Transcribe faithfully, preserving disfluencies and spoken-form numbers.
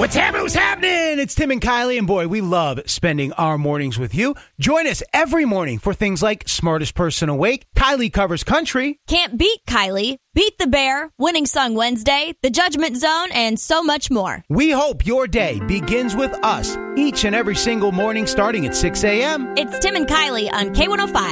What's happening? What's happening? It's Tim and Kylie, and boy, we love spending our mornings with you. Join us every morning for things like Smartest Person Awake, Kylie Covers Country, Can't Beat Kylie, Beat the Bear, Winning Song Wednesday, The Judgment Zone, and so much more. We hope your day begins with us each and every single morning starting at six a.m. It's Tim and Kylie on K one oh five.